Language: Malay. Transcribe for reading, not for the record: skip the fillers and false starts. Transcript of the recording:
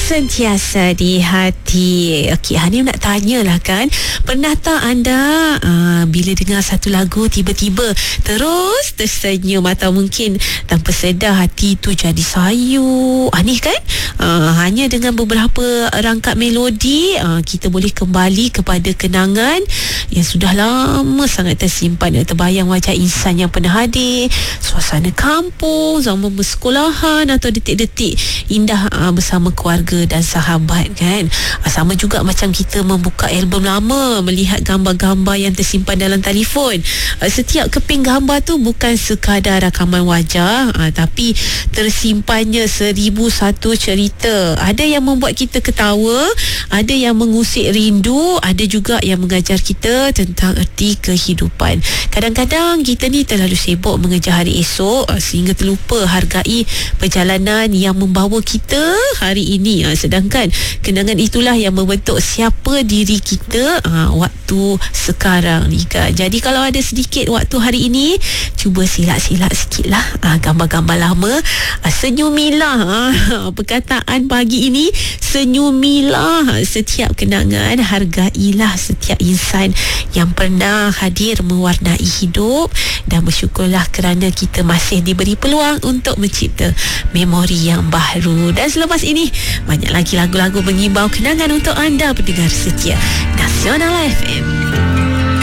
sentiasa di hati. Okey, Hanif nak tanyalah kan, pernah tak anda bila dengar satu lagu tiba-tiba terus tersenyum, atau mungkin tanpa sedar hati tu jadi sayu? Hanif kan, hanya dengan beberapa rangkap melodi kita boleh kembali kepada kenangan yang sudah lama sangat tersimpan. Terbayang wajah insan yang pernah hadir, suasana kampung, zaman bersekolahan, atau detik-detik indah bersama keluarga dan sahabat kan. Sama juga macam kita membuka album lama, melihat gambar-gambar yang tersimpan dalam telefon. Setiap keping gambar tu bukan sekadar rakaman wajah, tapi tersimpannya 1001 cerita. Ada yang membuat kita ketawa, ada yang mengusik rindu, ada juga yang mengajar kita tentang erti kehidupan. Kadang-kadang kita ni terlalu sibuk mengejar hari esok sehingga terlupa hargai perjalanan yang membawa kita hari ini. Sedangkan kenangan itulah yang membentuk siapa diri kita waktu sekarang ni kan. Jadi kalau ada sedikit waktu hari ini, cuba silap-silap sikit lah gambar-gambar lama. Senyumilah, perkataan pagi ini, senyumilah setiap kenangan. Hargailah setiap insan yang pernah hadir mewarnai hidup, dan bersyukurlah kerana kita masih diberi peluang untuk mencipta memori yang baru. Dan selepas ini banyak lagi lagu-lagu mengimbau kenangan untuk anda pendengar setia Nasional FM.